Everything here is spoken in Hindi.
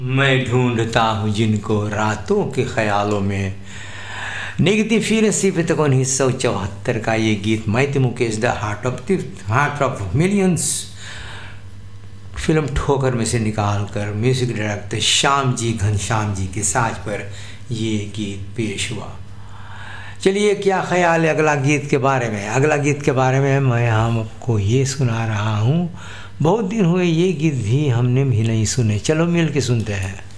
मैं ढूंढता हूँ जिनको रातों के ख्यालों में। नेगेटिव फीरेंसी पे तक 1974 का ये गीत मैं Mukesh the heart of millions film ठोकर में से निकाल कर म्यूजिक डायरेक्टर श्याम जी घनश्याम जी के साज पर ये गीत पेश हुआ। चलिए, क्या ख्याल है अगला गीत के बारे में? अगला गीत के बारे में मैं आपको ये सुना रहा हूँ। बहुत दिन हुए ये गीत भी हमने भी नहीं सुने, चलो मिल के सुनते हैं।